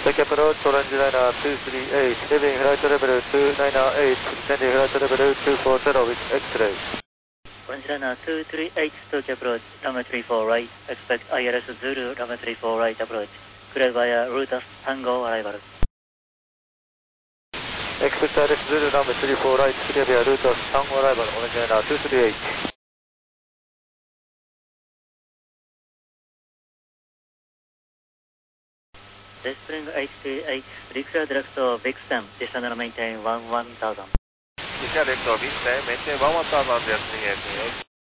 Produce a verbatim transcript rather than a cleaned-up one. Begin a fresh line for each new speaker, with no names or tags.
Take approach, Orange Liner two three eight, heading flight level two nine eight, descending flight level two four zero with X-ray.
Orange Liner two three eight, Tokyo approach, runway three four right, expect I L S Zulu, runway three four right approach, cleared via Rutas Tango arrival.
Expect I L S Zulu, runway three four right, cleared via Rutas Tango arrival, Orange Liner two three eight.
Spring H T eight, declare direct to Big Stem, descend and maintain one one thousand.
Declare direct to Big Stem, maintain one one thousand, descending eight.